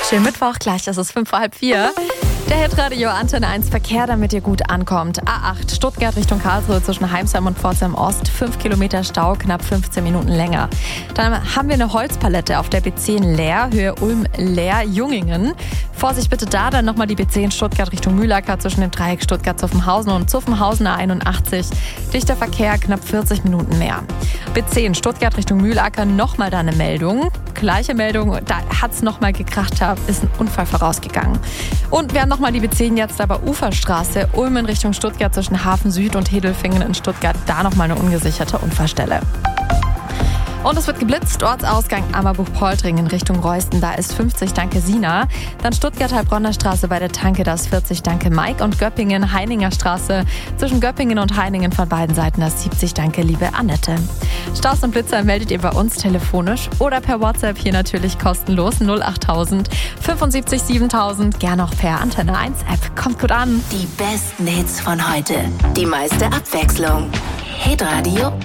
Schönen Mittwoch, gleich ist es 3:55. Der Hitradio Antenne 1 Verkehr, damit ihr gut ankommt. A8 Stuttgart Richtung Karlsruhe zwischen Heimsheim und Pforzheim Ost. 5 Kilometer Stau, knapp 15 Minuten länger. Dann haben wir eine Holzpalette auf der B10 Leer, Höhe Ulm-Leer-Jungingen. Vorsicht bitte da, dann nochmal die B10 Stuttgart Richtung Mühlacker zwischen dem Dreieck Stuttgart-Zuffenhausen und Zuffenhausen A81. Dichter Verkehr, knapp 40 Minuten mehr. B10 Stuttgart Richtung Mühlacker, nochmal da eine Meldung. Gleiche Meldung, da hat es nochmal gekracht, da ist ein Unfall vorausgegangen. Und wir haben nochmal die B10 jetzt aber Uferstraße, Ulm in Richtung Stuttgart zwischen Hafen Süd und Hedelfingen in Stuttgart, da nochmal eine ungesicherte Unfallstelle. Und es wird geblitzt, Ortsausgang Ammerbuch-Poltring in Richtung Reusten, da ist 50, danke Sina. Dann Stuttgart-Heilbronner Straße bei der Tanke, da ist 40, danke Mike. Und Göppingen, Heininger Straße, zwischen Göppingen und Heiningen von beiden Seiten, da ist 70, danke liebe Annette. Staus und Blitzer meldet ihr bei uns telefonisch oder per WhatsApp, hier natürlich kostenlos 08000 75 7000, gern auch per Antenne 1 App. Kommt gut an. Die besten Hits von heute, die meiste Abwechslung. Hitradio